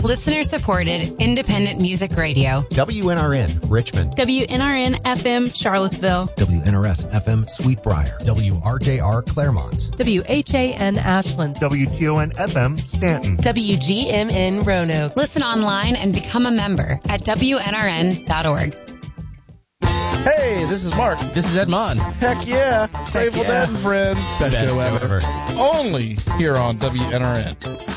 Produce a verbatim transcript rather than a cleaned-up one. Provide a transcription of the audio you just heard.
Listener-supported, independent music radio. W N R N, Richmond. W N R N F M, Charlottesville. W N R S F M, Sweetbriar. W R J R, Claremont. W H A N, Ashland. W T O N F M, Stanton. W G M N, Roanoke. Listen online and become a member at W N R N dot org. Hey, this is Mark. This is Edmond. Heck yeah. Grateful yeah. Dead and Friends. Best, Best show ever. ever. Only here on W N R N.